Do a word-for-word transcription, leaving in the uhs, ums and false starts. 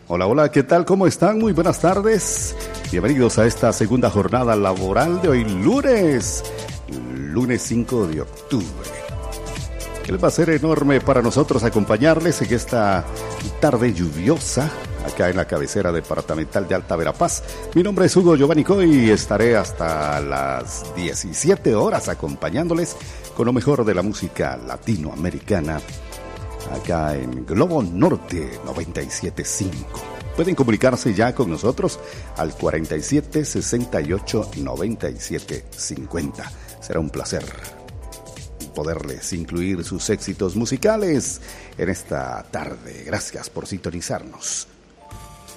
Hola, hola, ¿qué tal? ¿Cómo están? Muy buenas tardes. Bienvenidos a esta segunda jornada laboral de hoy lunes, lunes cinco de octubre. El va a ser enorme para nosotros acompañarles en esta tarde lluviosa acá en la cabecera departamental de Alta Verapaz. Mi nombre es Hugo Giovanni Coy y estaré hasta las diecisiete horas acompañándoles con lo mejor de la música latinoamericana acá en Globo Norte noventa y siete punto cinco. Pueden comunicarse ya con nosotros al cuarenta y siete, sesenta y ocho, noventa y siete, cincuenta. Será un placer poderles incluir sus éxitos musicales en esta tarde. Gracias por sintonizarnos.